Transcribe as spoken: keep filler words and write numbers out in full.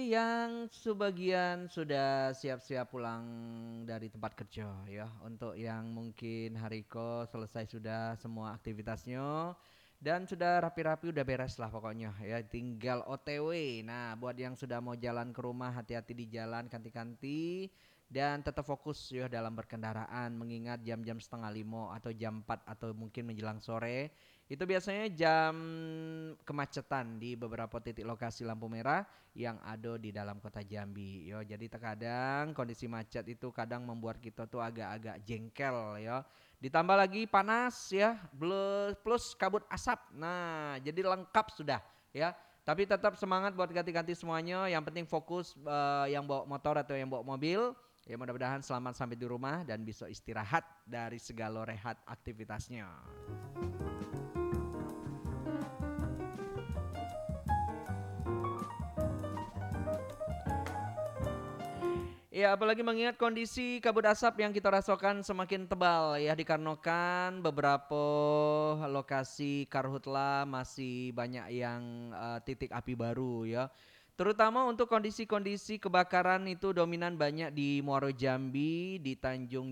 yang sebagian sudah siap-siap pulang dari tempat kerja ya. Untuk yang mungkin hariko selesai sudah semua aktivitasnya dan sudah rapi-rapi udah beres lah pokoknya ya. Tinggal O T W. Nah, buat yang sudah mau jalan ke rumah hati-hati di jalan, kanti-kanti dan tetap fokus ya dalam berkendaraan mengingat jam-jam setengah lima atau jam empat atau mungkin menjelang sore itu biasanya jam kemacetan di beberapa titik lokasi lampu merah yang ada di dalam kota Jambi. Yo, jadi terkadang kondisi macet itu kadang membuat kita tuh agak-agak jengkel ya. Ditambah lagi panas ya, plus, plus kabut asap. Nah, jadi lengkap sudah ya. Tapi tetap semangat buat ganti-ganti semuanya. Yang penting fokus eh, yang bawa motor atau yang bawa mobil. Ya mudah-mudahan selamat sampai di rumah dan bisa istirahat dari segala rehat aktivitasnya. Ya, apalagi mengingat kondisi kabut asap yang kita rasakan semakin tebal ya dikarenakan beberapa lokasi karhutla masih banyak yang uh, titik api baru ya. Terutama untuk kondisi-kondisi kebakaran itu dominan banyak di Muaro Jambi, di Tanjung